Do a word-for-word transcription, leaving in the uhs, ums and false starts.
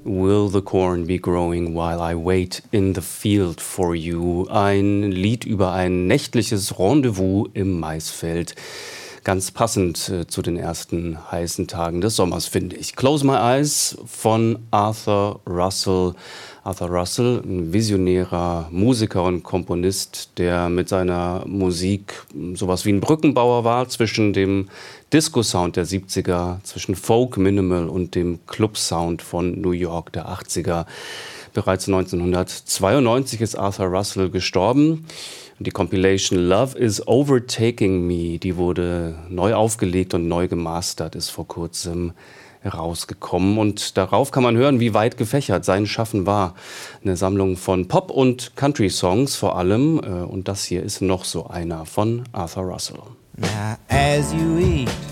Will the corn be growing while I wait in the field for you? Ein Lied über ein nächtliches Rendezvous im Maisfeld. Ganz passend äh, zu den ersten heißen Tagen des Sommers, finde ich. Close My Eyes von Arthur Russell. Arthur Russell, ein visionärer Musiker und Komponist, der mit seiner Musik sowas wie ein Brückenbauer war zwischen dem Disco-Sound der siebziger, zwischen Folk, Minimal und dem Club-Sound von New York der achtziger. Bereits neunzehnhundertzweiundneunzig ist Arthur Russell gestorben. Die Compilation Love is Overtaking Me, die wurde neu aufgelegt und neu gemastert, ist vor kurzem rausgekommen. Und darauf kann man hören, wie weit gefächert sein Schaffen war. Eine Sammlung von Pop- und Country-Songs vor allem. Und das hier ist noch so einer von Arthur Russell. Now as you eat